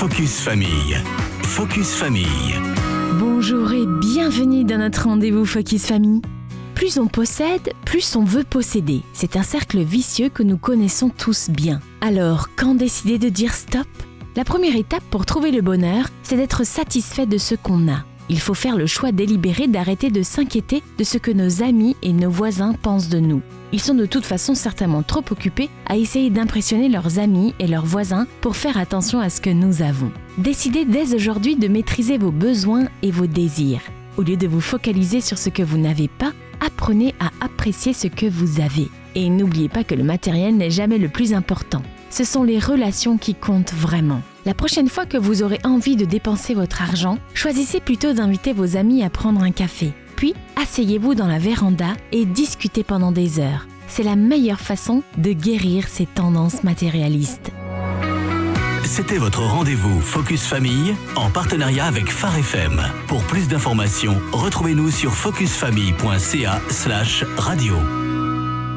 Focus Famille. Focus Famille. Bonjour et bienvenue dans notre rendez-vous Focus Famille. Plus on possède, plus on veut posséder. C'est un cercle vicieux que nous connaissons tous bien. Alors, quand décider de dire stop ? La première étape pour trouver le bonheur, c'est d'être satisfait de ce qu'on a. Il faut faire le choix délibéré d'arrêter de s'inquiéter de ce que nos amis et nos voisins pensent de nous. Ils sont de toute façon certainement trop occupés à essayer d'impressionner leurs amis et leurs voisins pour faire attention à ce que nous avons. Décidez dès aujourd'hui de maîtriser vos besoins et vos désirs. Au lieu de vous focaliser sur ce que vous n'avez pas, apprenez à apprécier ce que vous avez. Et n'oubliez pas que le matériel n'est jamais le plus important. Ce sont les relations qui comptent vraiment. La prochaine fois que vous aurez envie de dépenser votre argent, choisissez plutôt d'inviter vos amis à prendre un café. Puis, asseyez-vous dans la véranda et discutez pendant des heures. C'est la meilleure façon de guérir ces tendances matérialistes. C'était votre rendez-vous Focus Famille en partenariat avec Phare FM. Pour plus d'informations, retrouvez-nous sur focusfamille.ca/radio.